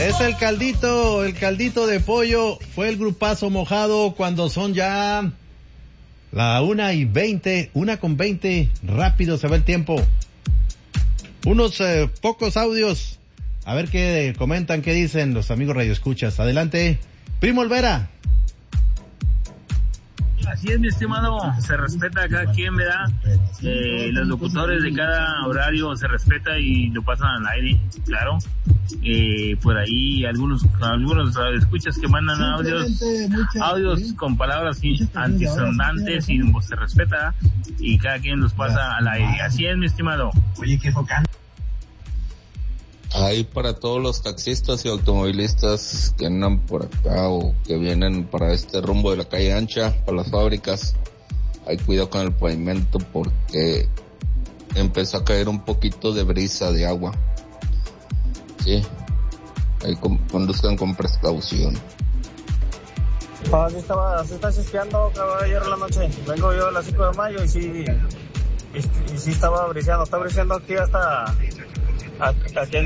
Es el caldito de pollo. Fue el grupazo mojado cuando son ya la 1:20, 1:20. Rápido se va el tiempo. Unos pocos audios. A ver qué comentan, qué dicen los amigos radioescuchas. Adelante, Primo Olvera. Así es, mi estimado, se respeta a cada quien, ¿verdad? Los locutores de cada horario se respeta y lo pasan al aire, claro. Por ahí algunos escuchas que mandan audios con palabras antisonantes y pues, se respeta y cada quien los pasa al aire. Así es, mi estimado. Oye, qué focán. Ahí para todos los taxistas y automovilistas que andan por acá o que vienen para este rumbo de la calle ancha, para las fábricas, hay cuidado con el pavimento porque empezó a caer un poquito de brisa de agua. Sí, ahí conduzcan con precaución. Se está chispeando, ayer en la noche. Vengo yo a las 5 de mayo y sí estaba briseando. Está briseando aquí hasta aquí